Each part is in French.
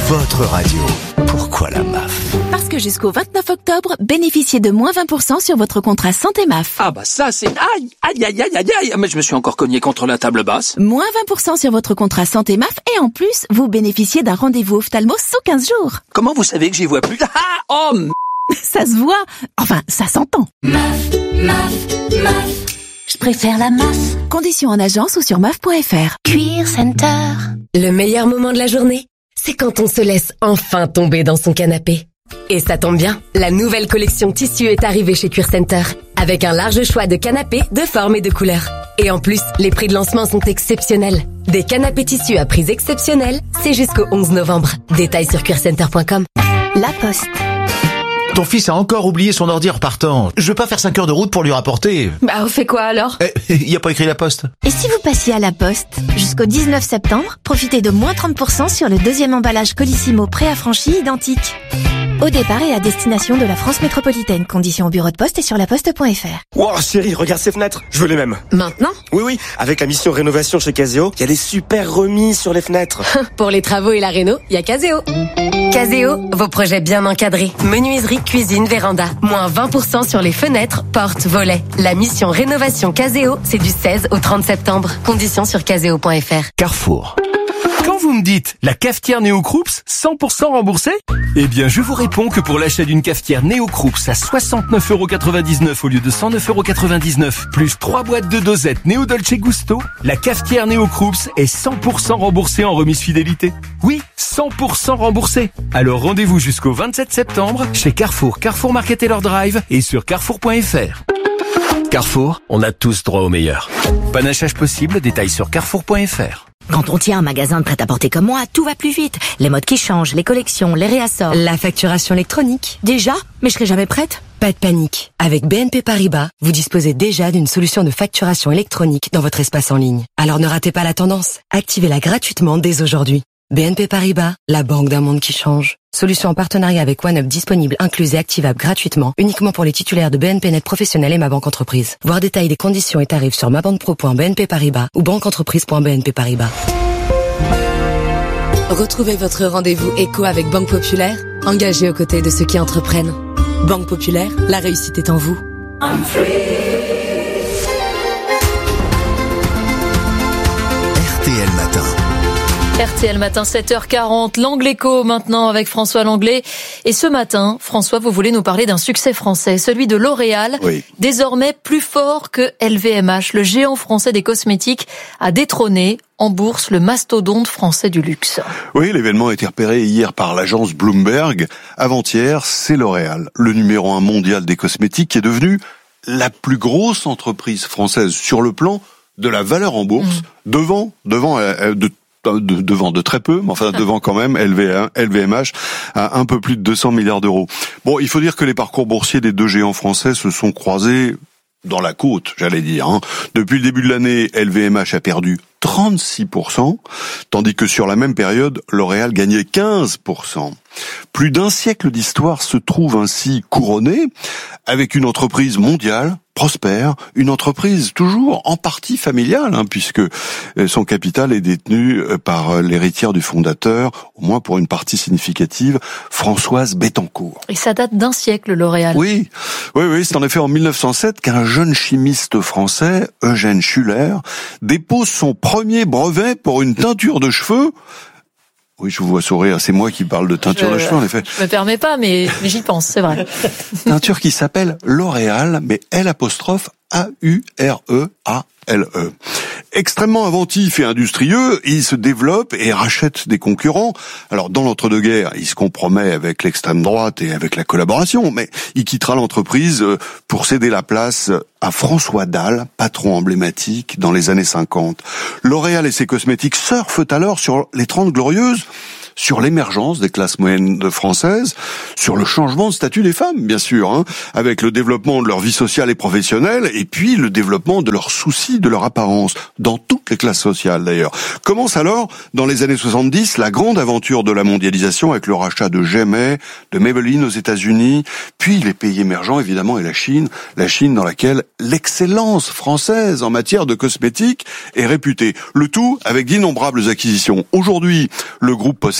votre radio. Pourquoi la MAF? Parce que jusqu'au 29 octobre, bénéficiez de moins 20% sur votre contrat santé MAF. Ah bah ça c'est... Aïe. Mais je me suis encore cogné contre la table basse. Moins 20% sur votre contrat santé MAF et en plus, vous bénéficiez d'un rendez-vous ophtalmo sous 15 jours. Comment vous savez que j'y vois plus? Ça se voit. Enfin, ça s'entend. MAF. Je préfère la MAF. Conditions en agence ou sur MAF.fr. Cuir Center. Le meilleur moment de la journée, c'est quand on se laisse enfin tomber dans son canapé. Et ça tombe bien, la nouvelle collection tissu est arrivée chez Cuir Center, avec un large choix de canapés de formes et de couleurs. Et en plus, les prix de lancement sont exceptionnels. Des canapés tissus à prix exceptionnels, c'est jusqu'au 11 novembre. Détails sur cuircenter.com. La Poste. Ton fils a encore oublié son ordi en repartant. Je veux pas faire 5 heures de route pour lui rapporter. Bah, on fait quoi alors? Il y a pas écrit la Poste. Et si vous passiez à la Poste? Jusqu'au 19 septembre, profitez de moins 30% sur le deuxième emballage Colissimo préaffranchi identique. Au départ et à destination de la France métropolitaine. Conditions au bureau de poste et sur laposte.fr. Wow, chérie, regarde ces fenêtres. Je veux les mêmes. Maintenant? Oui. Avec la mission rénovation chez Caseo, il y a des super remises sur les fenêtres. Pour les travaux et la réno, il y a Caseo. Caseo, vos projets bien encadrés. Menuiserie, cuisine, véranda. Moins 20% sur les fenêtres, portes, volets. La mission rénovation Caseo, c'est du 16 au 30 septembre. Conditions sur caseo.fr. Carrefour. Quand vous me dites la cafetière Néo-Krups 100% remboursée, eh bien je vous réponds que pour l'achat d'une cafetière Néo-Krups à 69,99€ au lieu de 109,99€, plus 3 boîtes de dosettes Néo Dolce Gusto, la cafetière Néo-Krups est 100% remboursée en remise fidélité. Oui, 100% remboursée. Alors rendez-vous jusqu'au 27 septembre chez Carrefour, Carrefour Market Taylor Drive et sur carrefour.fr. Carrefour, on a tous droit au meilleur. Panachage possible, détails sur carrefour.fr. Quand on tient un magasin de prêt-à-porter comme moi, tout va plus vite. Les modes qui changent, les collections, les réassorts. La facturation électronique. Déjà? Mais je serai jamais prête. Pas de panique. Avec BNP Paribas, vous disposez déjà d'une solution de facturation électronique dans votre espace en ligne. Alors ne ratez pas la tendance. Activez-la gratuitement dès aujourd'hui. BNP Paribas, la banque d'un monde qui change. Solution en partenariat avec OneUp disponible, incluse et activable gratuitement, uniquement pour les titulaires de BNP Net Professionnel et Ma Banque Entreprise. Voir détails des conditions et tarifs sur mabanquepro.bnp Paribas ou banqueentreprise.bnp Paribas. Retrouvez votre rendez-vous éco avec Banque Populaire, engagé aux côtés de ceux qui entreprennent. Banque Populaire, la réussite est en vous. RTL Matin. RTL Matin, 7h40, l'Angle Écho maintenant avec François Langlais. Et ce matin, François, vous voulez nous parler d'un succès français, celui de L'Oréal, oui. Désormais plus fort que LVMH. Le géant français des cosmétiques a détrôné en bourse le mastodonte français du luxe. Oui, l'événement a été repéré hier par l'agence Bloomberg. Avant-hier, c'est L'Oréal, le numéro 1 mondial des cosmétiques, qui est devenu la plus grosse entreprise française sur le plan de la valeur en bourse, devant de très peu, mais enfin devant quand même LVMH à un peu plus de 200 milliards d'euros. Bon, il faut dire que les parcours boursiers des deux géants français se sont croisés dans la côte, j'allais dire. Depuis le début de l'année, LVMH a perdu 36%, tandis que sur la même période, L'Oréal gagnait 15%. Plus d'un siècle d'histoire se trouve ainsi couronné avec une entreprise mondiale, prospère, une entreprise toujours en partie familiale, puisque son capital est détenu par l'héritière du fondateur, au moins pour une partie significative, Françoise Bettencourt. Et ça date d'un siècle, L'Oréal. Oui, c'est en effet en 1907 qu'un jeune chimiste français, Eugène Schuller, dépose son premier brevet pour une teinture de cheveux. Oui, je vous vois sourire, c'est moi qui parle de teinture de cheveux, en effet. Je me permets pas, mais j'y pense, c'est vrai. Teinture qui s'appelle L'Oréal, mais L''A''E''A''E'. Extrêmement inventif et industrieux, il se développe et rachète des concurrents. Alors, dans l'entre-deux-guerres, il se compromet avec l'extrême droite et avec la collaboration, mais il quittera l'entreprise pour céder la place à François Dalle, patron emblématique dans les années 50. L'Oréal et ses cosmétiques surfent alors sur les 30 glorieuses, sur l'émergence des classes moyennes françaises, sur le changement de statut des femmes, bien sûr, avec le développement de leur vie sociale et professionnelle, et puis le développement de leurs soucis, de leur apparence, dans toutes les classes sociales d'ailleurs. Commence alors, dans les années 70, la grande aventure de la mondialisation avec le rachat de Gemay, de Maybelline aux États-Unis, puis les pays émergents évidemment et la Chine dans laquelle l'excellence française en matière de cosmétiques est réputée. Le tout avec d'innombrables acquisitions. Aujourd'hui, le groupe possède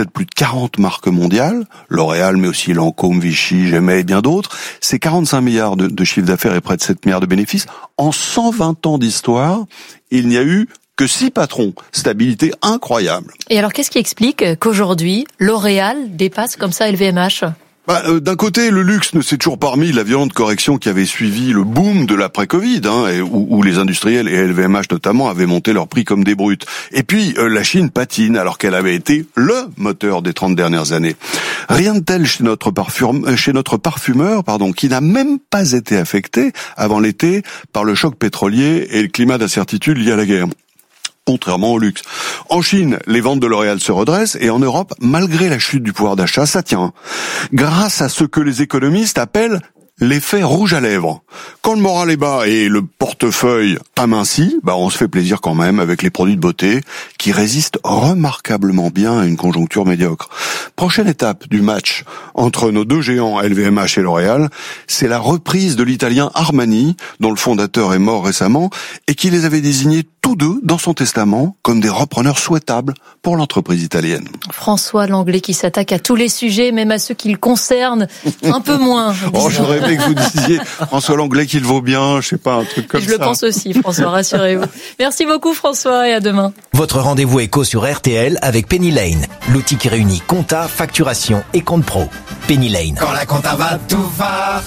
possède plus de 40 marques mondiales, L'Oréal, mais aussi Lancôme, Vichy, Gemay et bien d'autres. C'est 45 milliards de chiffre d'affaires et près de 7 milliards de bénéfices. En 120 ans d'histoire, il n'y a eu que 6 patrons. Stabilité incroyable. Et alors, qu'est-ce qui explique qu'aujourd'hui, L'Oréal dépasse comme ça LVMH ? D'un côté, le luxe ne s'est toujours pas remis de la violente correction qui avait suivi le boom de l'après-Covid, où les industriels et LVMH notamment avaient monté leurs prix comme des brutes. Et puis, la Chine patine alors qu'elle avait été le moteur des 30 dernières années. Rien de tel chez notre parfumeur, qui n'a même pas été affecté avant l'été par le choc pétrolier et le climat d'incertitude lié à la guerre. Contrairement au luxe. En Chine, les ventes de L'Oréal se redressent et en Europe, malgré la chute du pouvoir d'achat, ça tient. Grâce à ce que les économistes appellent l'effet rouge à lèvres. Quand le moral est bas et le portefeuille aminci, on se fait plaisir quand même avec les produits de beauté qui résistent remarquablement bien à une conjoncture médiocre. Prochaine étape du match entre nos deux géants LVMH et L'Oréal, c'est la reprise de l'italien Armani, dont le fondateur est mort récemment et qui les avait désignés tous deux dans son testament comme des repreneurs souhaitables pour l'entreprise italienne. François Langlais qui s'attaque à tous les sujets, même à ceux qui le concernent, un peu moins. Je rêvais que vous disiez François Langlais qu'il vaut bien, je sais pas, un truc comme ça. Je le pense aussi, François, rassurez-vous. Merci beaucoup François et à demain. Votre rendez-vous éco sur RTL avec Penny Lane, l'outil qui réunit compta, facturation et compte pro. Penny Lane. Quand la compta va, tout va.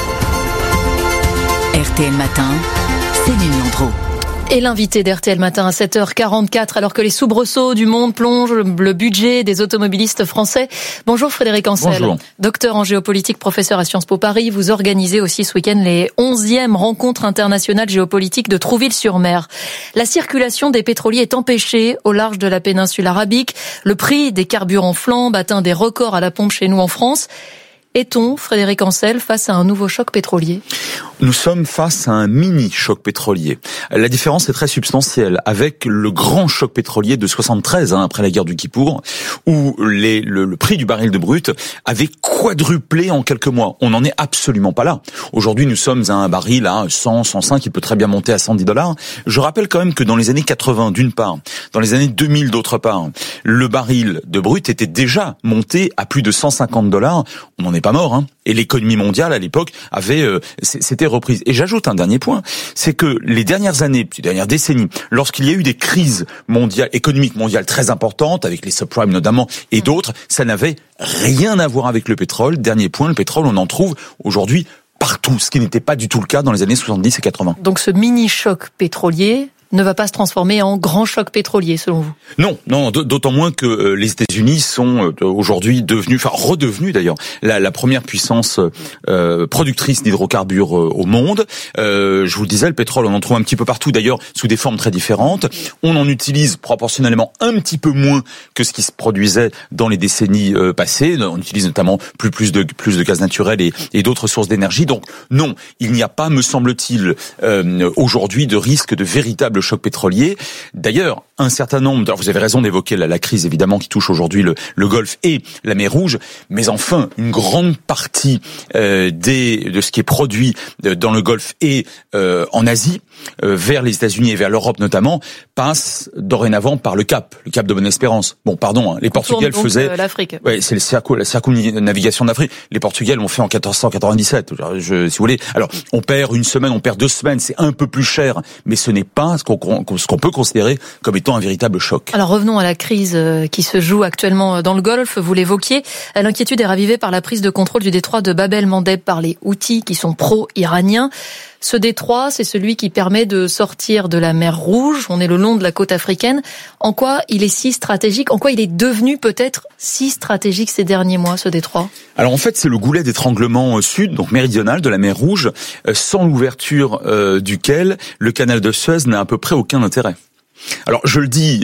RTL Matin, Céline Landreau. Et l'invité d'RTL Matin à 7h44, alors que les soubresauts du monde plongent le budget des automobilistes français. Bonjour Frédéric Ancel. Bonjour. Docteur en géopolitique, professeur à Sciences Po Paris. Vous organisez aussi ce week-end les 11e rencontres internationales géopolitiques de Trouville-sur-Mer. La circulation des pétroliers est empêchée au large de la péninsule arabique. Le prix des carburants flambe, atteint des records à la pompe chez nous en France. Est-on, Frédéric Ancel, face à un nouveau choc pétrolier ? Nous sommes face à un mini-choc pétrolier. La différence est très substantielle avec le grand choc pétrolier de 73, après la guerre du Kippour, où le prix du baril de brut avait quadruplé en quelques mois. On n'en est absolument pas là. Aujourd'hui, nous sommes à un baril à 100, 105, il peut très bien monter à $110. Je rappelle quand même que dans les années 80, d'une part, dans les années 2000, d'autre part, le baril de brut était déjà monté à plus de $150. On n'en est pas mort, Et l'économie mondiale, à l'époque, s'était reprise. Et j'ajoute un dernier point, c'est que les dernières années, les dernières décennies, lorsqu'il y a eu des crises économiques mondiales très importantes, avec les subprimes notamment, et d'autres, ça n'avait rien à voir avec le pétrole. Dernier point, le pétrole, on en trouve aujourd'hui partout, ce qui n'était pas du tout le cas dans les années 70 et 80. Donc ce mini-choc pétrolier ne va pas se transformer en grand choc pétrolier, selon vous? Non, d'autant moins que les États-Unis sont aujourd'hui redevenus d'ailleurs la première puissance productrice d'hydrocarbures au monde. Je vous le disais, le pétrole, on en trouve un petit peu partout, d'ailleurs sous des formes très différentes. On en utilise proportionnellement un petit peu moins que ce qui se produisait dans les décennies passées. On utilise notamment plus de gaz naturel et d'autres sources d'énergie. Donc non, il n'y a pas, me semble-t-il, aujourd'hui de risque de véritable choc pétrolier. D'ailleurs, un certain nombre, alors vous avez raison d'évoquer la crise évidemment qui touche aujourd'hui le Golfe et la mer Rouge, mais enfin une grande partie de ce qui est produit dans le Golfe et en Asie, vers les États-Unis et vers l'Europe notamment, passe dorénavant par le Cap de Bonne-Espérance. Bon, pardon, les Portugais faisaient l'Afrique. Ouais, c'est la circumnavigation d'Afrique. Les Portugais l'ont fait en 1497. Si vous voulez, alors on perd une semaine, on perd 2 semaines, c'est un peu plus cher, mais ce n'est pas ce qu'on peut considérer comme étant un véritable choc. Alors revenons à la crise qui se joue actuellement dans le Golfe. Vous l'évoquiez, l'inquiétude est ravivée par la prise de contrôle du détroit de Bab el-Mandeb par les Houthis qui sont pro-iraniens. Ce détroit, c'est celui qui permet de sortir de la mer Rouge. On est le long de la côte africaine. En quoi il est si stratégique ? En quoi il est devenu peut-être si stratégique ces derniers mois, ce détroit ? Alors en fait, c'est le goulet d'étranglement sud, donc méridional de la mer Rouge, sans l'ouverture duquel le canal de Suez n'a à peu près aucun intérêt. Alors je le dis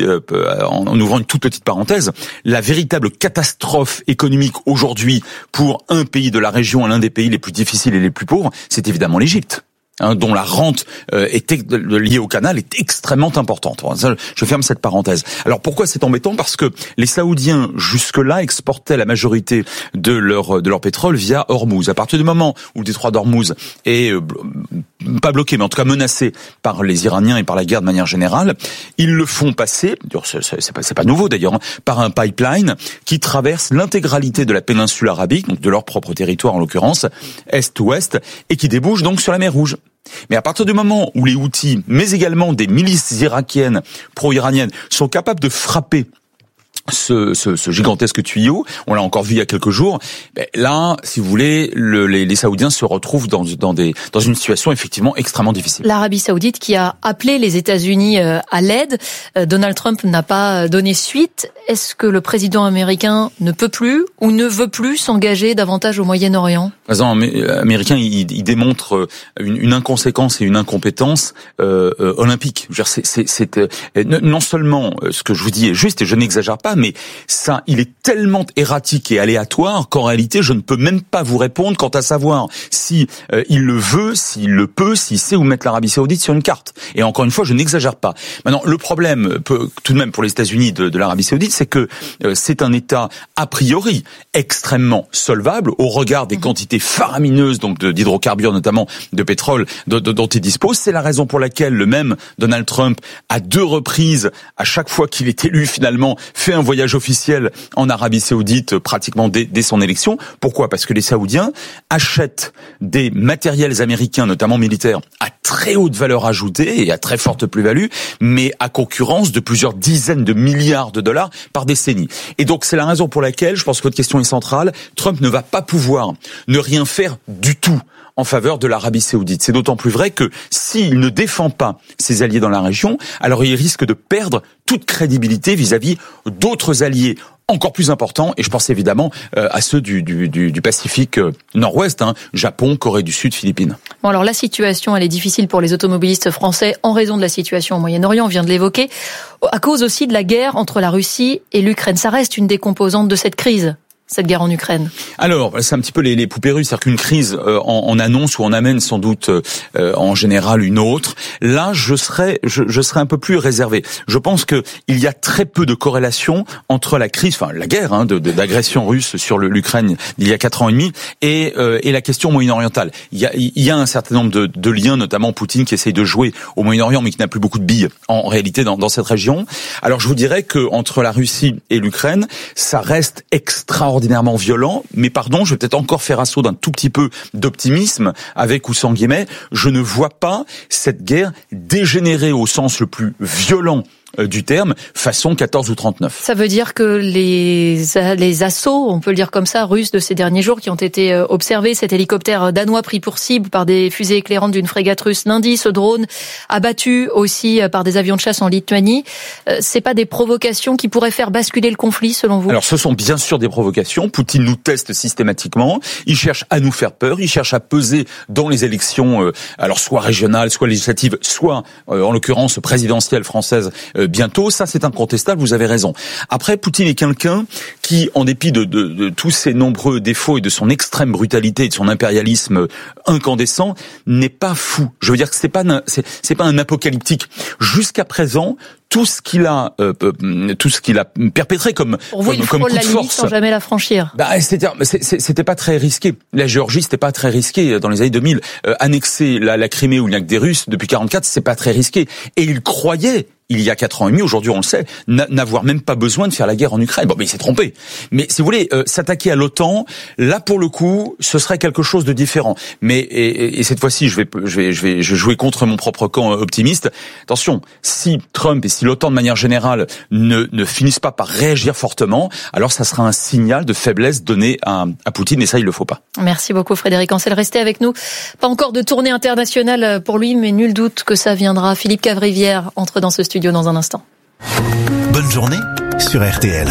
en ouvrant une toute petite parenthèse, la véritable catastrophe économique aujourd'hui pour un pays de la région, l'un des pays les plus difficiles et les plus pauvres, c'est évidemment l'Égypte. dont la rente liée au canal est extrêmement importante. Je ferme cette parenthèse. Alors pourquoi c'est embêtant ? Parce que les Saoudiens jusque-là exportaient la majorité de leur pétrole via Hormuz. À partir du moment où le détroit d'Hormuz est pas bloqué, mais en tout cas menacé par les Iraniens et par la guerre de manière générale, ils le font passer, c'est pas nouveau d'ailleurs, par un pipeline qui traverse l'intégralité de la péninsule arabique, donc de leur propre territoire en l'occurrence, est-ouest, et qui débouche donc sur la mer Rouge. Mais à partir du moment où les Houthis, mais également des milices irakiennes, pro-iraniennes, sont capables de frapper ce gigantesque tuyau, on l'a encore vu il y a quelques jours, là, si vous voulez, les Saoudiens se retrouvent dans une situation effectivement extrêmement difficile. L'Arabie Saoudite qui a appelé les États-Unis à l'aide, Donald Trump n'a pas donné suite. Est-ce que le président américain ne peut plus ou ne veut plus s'engager davantage au Moyen-Orient ? Le président américain, il démontre une inconséquence et une incompétence olympique. Je veux dire, non seulement ce que je vous dis est juste, et je n'exagère pas, mais ça, il est tellement erratique et aléatoire qu'en réalité, je ne peux même pas vous répondre quant à savoir si il le veut, s'il le peut, s'il sait où mettre l'Arabie Saoudite sur une carte. Et encore une fois, je n'exagère pas. Maintenant, le problème, tout de même pour les États-Unis de l'Arabie Saoudite, c'est que c'est un État a priori extrêmement solvable au regard des quantités faramineuses donc d'hydrocarbures, notamment de pétrole, dont il dispose. C'est la raison pour laquelle le même Donald Trump, à 2 reprises, à chaque fois qu'il est élu finalement, fait un voyage officiel en Arabie Saoudite pratiquement dès son élection. Pourquoi ? Parce que les Saoudiens achètent des matériels américains, notamment militaires, à très haute valeur ajoutée et à très forte plus-value, mais à concurrence de plusieurs dizaines de milliards de dollars par décennie. Et donc c'est la raison pour laquelle, je pense que votre question est centrale, Trump ne va pas pouvoir ne rien faire du tout en faveur de l'Arabie Saoudite. C'est d'autant plus vrai que s'il ne défend pas ses alliés dans la région, alors il risque de perdre toute crédibilité vis-à-vis d'autres alliés encore plus importants, et je pense évidemment à ceux du Pacifique Nord-Ouest, Japon, Corée du Sud, Philippines. Bon, alors la situation, elle est difficile pour les automobilistes français en raison de la situation au Moyen-Orient, on vient de l'évoquer, à cause aussi de la guerre entre la Russie et l'Ukraine. Ça reste une des composantes de cette crise, cette guerre en Ukraine. Alors, c'est un petit peu les poupées russes, c'est-à-dire qu'une crise en annonce ou en amène sans doute en général une autre. Là, je serais un peu plus réservé. Je pense que il y a très peu de corrélation entre la crise, enfin la guerre d'agression russe sur l'Ukraine d'il y a 4 ans et demi et la question moyen-orientale. Il y a un certain nombre de liens, notamment Poutine qui essaye de jouer au Moyen-Orient mais qui n'a plus beaucoup de billes en réalité dans cette région. Alors je vous dirais que entre la Russie et l'Ukraine, ça reste extraordinairement violent, mais pardon, je vais peut-être encore faire assaut d'un tout petit peu d'optimisme, avec ou sans guillemets, je ne vois pas cette guerre dégénérer au sens le plus violent du terme, façon 14 ou 39. Ça veut dire que les assauts, on peut le dire comme ça, russes de ces derniers jours qui ont été observés, cet hélicoptère danois pris pour cible par des fusées éclairantes d'une frégate russe lundi, ce drone abattu aussi par des avions de chasse en Lituanie, c'est pas des provocations qui pourraient faire basculer le conflit selon vous ? Alors ce sont bien sûr des provocations, Poutine nous teste systématiquement, il cherche à nous faire peur, il cherche à peser dans les élections, alors soit régionales, soit législatives, soit en l'occurrence présidentielles françaises bientôt, ça c'est incontestable, vous avez raison. Après, Poutine est quelqu'un qui, en dépit de tous ses nombreux défauts et de son extrême brutalité et de son impérialisme incandescent, n'est pas fou. Je veux dire que c'est pas un apocalyptique. Jusqu'à présent, tout ce qu'il a perpétré comme pour vous, comme coup de force, sans jamais la franchir. C'était pas très risqué. La Géorgie, c'était pas très risqué dans les années 2000. Annexer la Crimée où il n'y a que des Russes depuis 44, c'est pas très risqué. Et il croyait, il y a 4 ans et demi, aujourd'hui on le sait, n'avoir même pas besoin de faire la guerre en Ukraine. Bon, mais il s'est trompé. Mais si vous voulez, s'attaquer à l'OTAN, là pour le coup, ce serait quelque chose de différent. Mais et cette fois-ci, je vais jouer contre mon propre camp optimiste. Attention, si Trump et si l'OTAN de manière générale ne finissent pas par réagir fortement, alors ça sera un signal de faiblesse donné à Poutine, et ça il le faut pas. Merci beaucoup Frédéric Ancel, restez avec nous. Pas encore de tournée internationale pour lui, mais nul doute que ça viendra. Philippe Cavrivière entre dans ce studio dans un instant. Bonne journée sur RTL.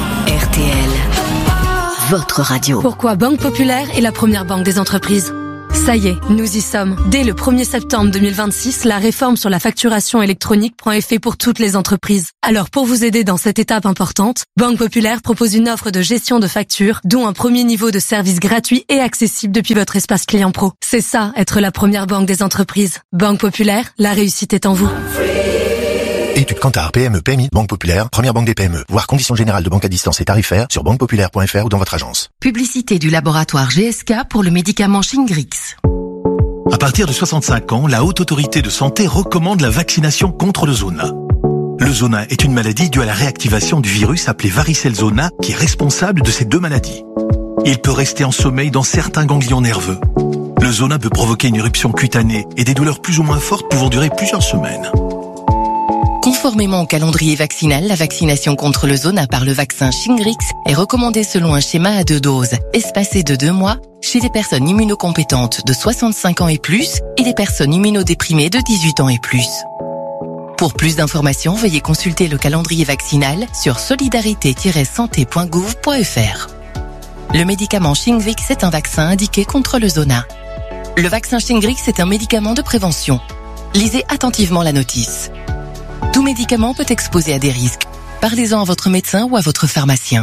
RTL, votre radio. Pourquoi Banque Populaire est la première banque des entreprises ? Ça y est, nous y sommes. Dès le 1er septembre 2026, la réforme sur la facturation électronique prend effet pour toutes les entreprises. Alors pour vous aider dans cette étape importante, Banque Populaire propose une offre de gestion de factures, dont un premier niveau de service gratuit et accessible depuis votre espace client pro. C'est ça, être la première banque des entreprises. Banque Populaire, la réussite est en vous. Étude Kantar, PME, PMI, Banque Populaire, première banque des PME. Voir conditions générales de banque à distance et tarifaires sur banquepopulaire.fr ou dans votre agence. Publicité du laboratoire GSK pour le médicament Shingrix. À partir de 65 ans, la Haute Autorité de Santé recommande la vaccination contre le zona. Le zona est une maladie due à la réactivation du virus appelé varicelle zona qui est responsable de ces deux maladies. Il peut rester en sommeil dans certains ganglions nerveux. Le zona peut provoquer une éruption cutanée et des douleurs plus ou moins fortes pouvant durer plusieurs semaines. Conformément au calendrier vaccinal, la vaccination contre le zona par le vaccin Shingrix est recommandée selon un schéma à 2 doses, espacé de 2 mois, chez les personnes immunocompétentes de 65 ans et plus et les personnes immunodéprimées de 18 ans et plus. Pour plus d'informations, veuillez consulter le calendrier vaccinal sur solidarité-santé.gouv.fr. Le médicament Shingrix est un vaccin indiqué contre le zona. Le vaccin Shingrix est un médicament de prévention. Lisez attentivement la notice. Tout médicament peut exposer à des risques. Parlez-en à votre médecin ou à votre pharmacien.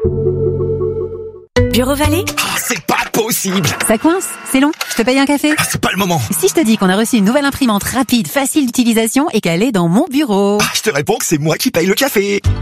Bureau Vallée ? C'est pas possible. Ça coince ? C'est long ? Je te paye un café ? C'est pas le moment. Si je te dis qu'on a reçu une nouvelle imprimante rapide, facile d'utilisation et qu'elle est dans mon bureau ? Je te réponds que c'est moi qui paye le café.